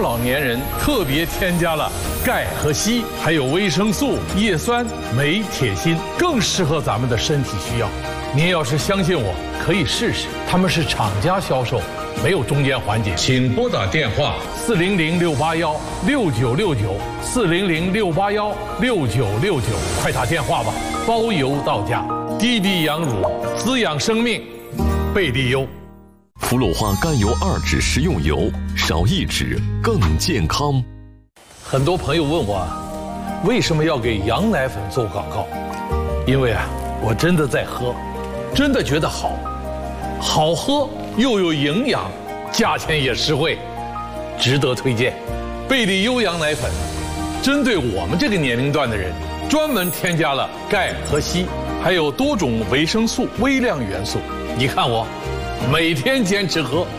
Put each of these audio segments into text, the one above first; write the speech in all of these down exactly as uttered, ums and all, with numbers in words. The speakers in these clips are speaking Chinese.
老年人特别添加了钙和硒，还有维生素、叶酸、镁、铁、锌，更适合咱们的身体需要。您要是相信我，可以试试。他们是厂家销售，没有中间环节。请拨打电话四零零六八幺六九六九四零零六八幺六九六九，快打电话吧，包邮到家。滴滴羊乳，滋养生命，贝利优。 氟鲁化甘油二酯食用油，少一酯更健康。 很多朋友问我，为什么要给羊奶粉做广告？因为啊，我真的在喝，真的觉得好，好喝又有营养，价钱也实惠，值得推荐。贝利优羊奶粉，针对我们这个年龄段的人，专门添加了钙和硒，还有多种维生素、微量元素。你看我，每天坚持喝。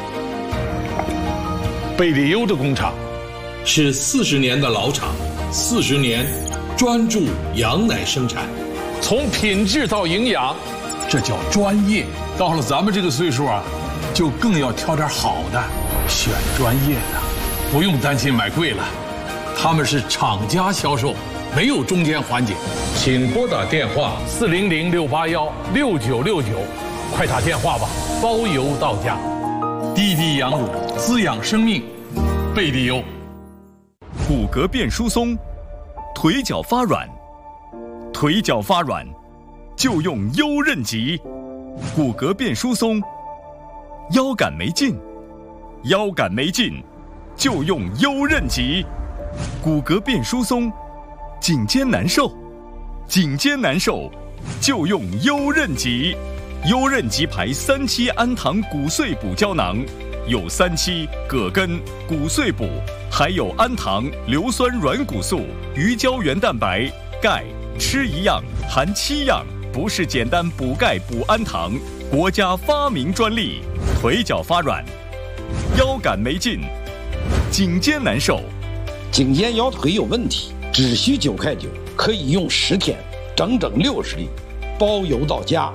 贝利优的工厂是四十年的老厂，四十年专注羊奶生产，从品质到营养，这叫专业。到了咱们这个岁数啊，就更要挑点好的，选专业的，不用担心买贵了。他们是厂家销售，没有中间环节。请拨打电话四零零六八幺六九六九，快打电话吧，包邮到家。滴滴羊乳，滋养生命，贝利优。 骨骼变疏松，腿脚发软，腿脚发软就用优韧极。骨骼变疏松，腰杆没劲，腰杆没劲就用优韧极。骨骼变疏松，颈肩难受，颈肩难受就用优韧极。优韧极牌三七氨糖骨碎补胶囊，有三七、葛根、骨碎补，还有氨糖、硫酸软骨素、鱼胶原蛋白、钙，吃一样含七样，不是简单补钙补氨糖，国家发明专利。腿脚发软，腰杆没劲，颈肩难受， 颈肩腰腿有问题，只需九块九，可以用十天，整整六十粒，包邮到家。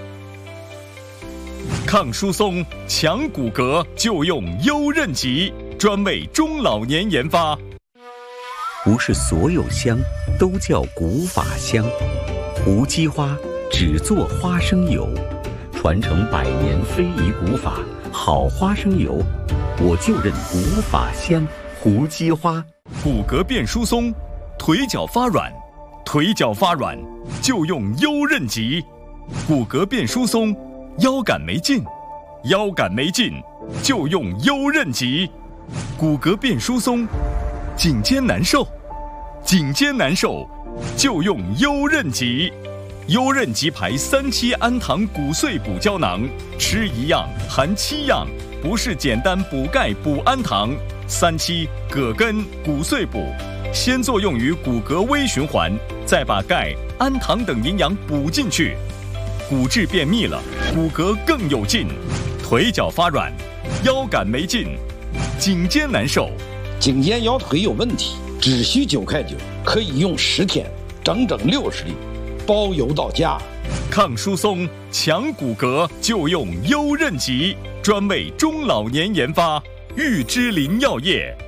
抗疏松、强骨骼就用优韧极，专为中老年研发。 不是所有香都叫古法香，胡姬花只做花生油，传承百年非遗古法，好花生油，我就认古法香胡姬花。 骨骼变疏松，腿脚发软，腿脚发软就用优韧极。骨骼变疏松，腰杆没劲，腰杆没劲就用优韧极。骨骼变疏松，颈肩难受，颈肩难受就用优韧极。优韧极牌三七氨糖骨碎补胶囊，吃一样含七样，不是简单补钙补氨糖。三七、葛根、骨碎补，先作用于骨骼微循环，再把钙、氨糖等营养补进去，骨质变密了，骨骼更有劲。腿脚发软，腰杆没劲，颈肩难受， 颈肩腰腿有问题，只需九块九，可以用十天，整整六十粒，包邮到家。 抗疏松、强骨骼就用优韧极，专为中老年研发。玉芝林药业。